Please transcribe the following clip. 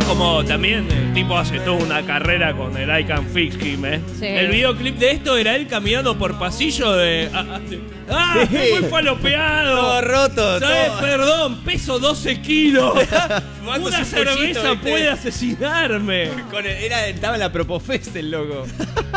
como también el tipo hace toda una carrera con el I Can Fix Him, Sí. El videoclip de esto era él caminando por pasillo de... Muy falopeado. Todo roto. ¿Sabes? Todo. Perdón, peso 12 kilos. Fumando Una un puchito, cerveza ¿viste? puede asesinarme. Estaba en la Propofest el loco.